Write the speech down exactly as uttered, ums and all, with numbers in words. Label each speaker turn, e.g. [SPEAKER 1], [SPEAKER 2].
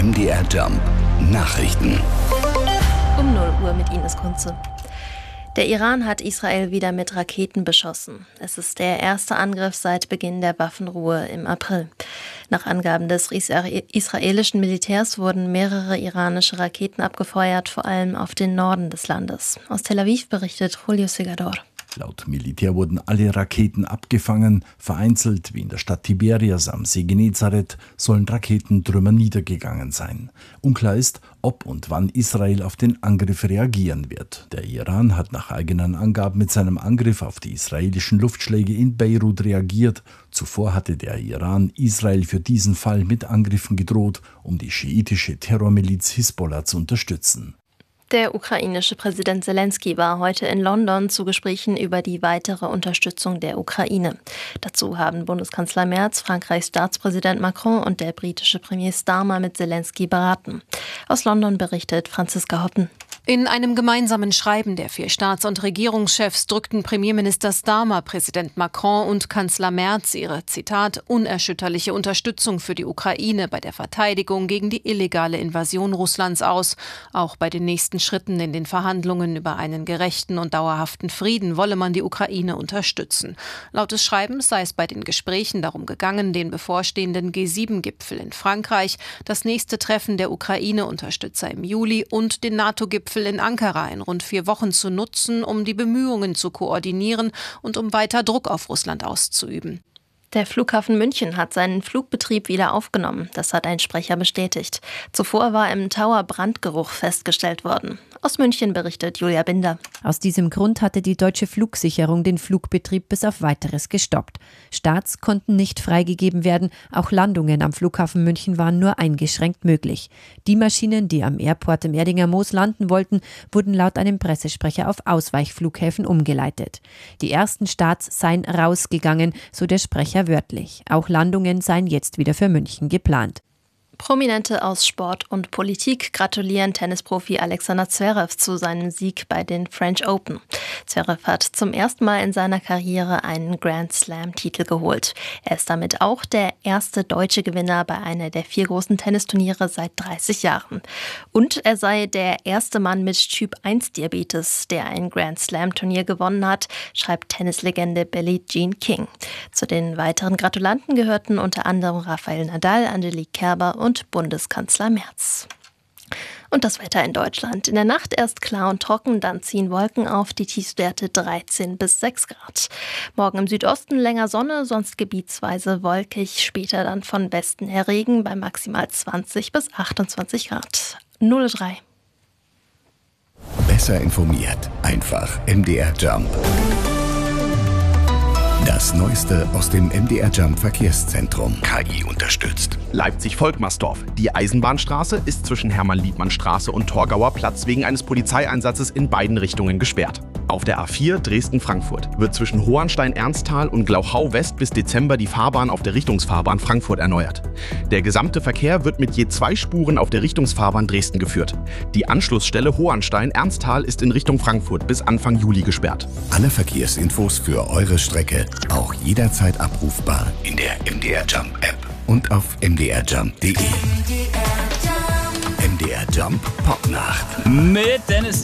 [SPEAKER 1] M D R Jump Nachrichten.
[SPEAKER 2] Um null Uhr mit Ines Kunze. Der Iran hat Israel wieder mit Raketen beschossen. Es ist der erste Angriff seit Beginn der Waffenruhe im April. Nach Angaben des israelischen Militärs wurden mehrere iranische Raketen abgefeuert, vor allem auf den Norden des Landes. Aus Tel Aviv berichtet Julio Segador.
[SPEAKER 3] Laut Militär wurden alle Raketen abgefangen. Vereinzelt, wie in der Stadt Tiberias am See Genezareth, sollen Raketentrümmer niedergegangen sein. Unklar ist, ob und wann Israel auf den Angriff reagieren wird. Der Iran hat nach eigenen Angaben mit seinem Angriff auf die israelischen Luftschläge in Beirut reagiert. Zuvor hatte der Iran Israel für diesen Fall mit Angriffen gedroht, um die schiitische Terrormiliz Hisbollah zu unterstützen.
[SPEAKER 2] Der ukrainische Präsident Zelensky war heute in London zu Gesprächen über die weitere Unterstützung der Ukraine. Dazu haben Bundeskanzler Merz, Frankreichs Staatspräsident Macron und der britische Premier Starmer mit Zelensky beraten. Aus London berichtet Franziska Hoppen.
[SPEAKER 4] In einem gemeinsamen Schreiben der vier Staats- und Regierungschefs drückten Premierminister Starmer, Präsident Macron und Kanzler Merz ihre, Zitat, unerschütterliche Unterstützung für die Ukraine bei der Verteidigung gegen die illegale Invasion Russlands aus. Auch bei den nächsten Schritten in den Verhandlungen über einen gerechten und dauerhaften Frieden wolle man die Ukraine unterstützen. Laut des Schreibens sei es bei den Gesprächen darum gegangen, den bevorstehenden G sieben Gipfel in Frankreich, das nächste Treffen der Ukraine-Unterstützer im Juli und den NATO-Gipfel in Ankara in rund vier Wochen zu nutzen, um die Bemühungen zu koordinieren und um weiter Druck auf Russland auszuüben.
[SPEAKER 2] Der Flughafen München hat seinen Flugbetrieb wieder aufgenommen. Das hat ein Sprecher bestätigt. Zuvor war im Tower Brandgeruch festgestellt worden. Aus München berichtet Julia Binder.
[SPEAKER 5] Aus diesem Grund hatte die deutsche Flugsicherung den Flugbetrieb bis auf Weiteres gestoppt. Starts konnten nicht freigegeben werden. Auch Landungen am Flughafen München waren nur eingeschränkt möglich. Die Maschinen, die am Airport im Erdinger Moos landen wollten, wurden laut einem Pressesprecher auf Ausweichflughäfen umgeleitet. Die ersten Starts seien rausgegangen, so der Sprecher wörtlich. Auch Landungen seien jetzt wieder für München geplant.
[SPEAKER 2] Prominente aus Sport und Politik gratulieren Tennisprofi Alexander Zverev zu seinem Sieg bei den French Open. Zverev hat zum ersten Mal in seiner Karriere einen Grand Slam-Titel geholt. Er ist damit auch der erste deutsche Gewinner bei einer der vier großen Tennisturniere seit dreißig Jahren. Und er sei der erste Mann mit Typ eins Diabetes, der ein Grand Slam-Turnier gewonnen hat, schreibt Tennislegende Billie Jean King. Zu den weiteren Gratulanten gehörten unter anderem Rafael Nadal, Angelique Kerber und und Bundeskanzler Merz. Und das Wetter in Deutschland. In der Nacht erst klar und trocken, dann ziehen Wolken auf, die Tiefstwerte dreizehn bis sechs Grad. Morgen im Südosten länger Sonne, sonst gebietsweise wolkig, später dann von Westen her Regen bei maximal zwanzig bis achtundzwanzig Grad. null drei.
[SPEAKER 1] Besser informiert, einfach M D R Jump. Das Neueste aus dem M D R Jump Verkehrszentrum. K I unterstützt.
[SPEAKER 6] Leipzig-Volkmarsdorf. Die Eisenbahnstraße ist zwischen Hermann-Liebmann-Straße und Torgauer Platz wegen eines Polizeieinsatzes in beiden Richtungen gesperrt. Auf der A vier Dresden-Frankfurt wird zwischen Hohenstein-Ernsthal und Glauchau-West bis Dezember die Fahrbahn auf der Richtungsfahrbahn Frankfurt erneuert. Der gesamte Verkehr wird mit je zwei Spuren auf der Richtungsfahrbahn Dresden geführt. Die Anschlussstelle Hohenstein-Ernsthal ist in Richtung Frankfurt bis Anfang Juli gesperrt.
[SPEAKER 1] Alle Verkehrsinfos für eure Strecke auch jederzeit abrufbar in der M D R Jump App und auf m d r jump punkt d e. M D R Jump Popnacht
[SPEAKER 7] mit Dennis